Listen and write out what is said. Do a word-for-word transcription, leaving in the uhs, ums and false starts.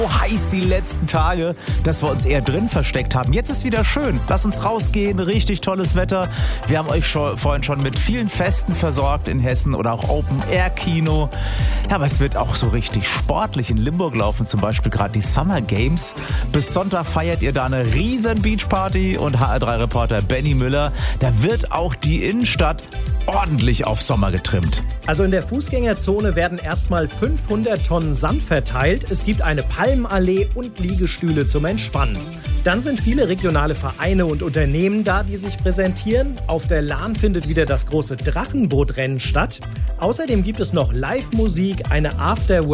So heiß die letzten Tage, dass wir uns eher drin versteckt haben. Jetzt ist wieder schön. Lass uns rausgehen. Richtig tolles Wetter. Wir haben euch schon, vorhin schon mit vielen Festen versorgt in Hessen oder auch Open-Air-Kino. Ja, aber es wird auch so richtig sportlich. In Limburg laufen zum Beispiel gerade die Summer Games. Bis Sonntag feiert ihr da eine riesen Beachparty und H R drei Reporter Benny Müller, da wird auch die Innenstadt ordentlich auf Sommer getrimmt. Also in der Fußgängerzone werden erstmal fünfhundert Tonnen Sand verteilt. Es gibt eine Palmenallee und Liegestühle zum Entspannen. Dann sind viele regionale Vereine und Unternehmen da, die sich präsentieren. Auf der Lahn findet wieder das große Drachenbootrennen statt. Außerdem gibt es noch Live-Musik, eine After